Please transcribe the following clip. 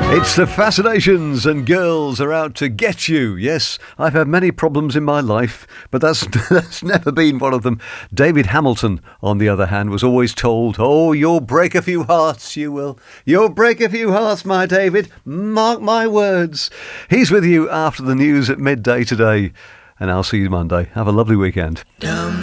It's the Fascinations, and girls are out to get you. Yes, I've had many problems in my life, but that's never been one of them. David Hamilton, on the other hand, was always told, "Oh, you'll break a few hearts, you will. You'll break a few hearts, my David. Mark my words." He's with you after the news at midday today, and I'll see you Monday. Have a lovely weekend.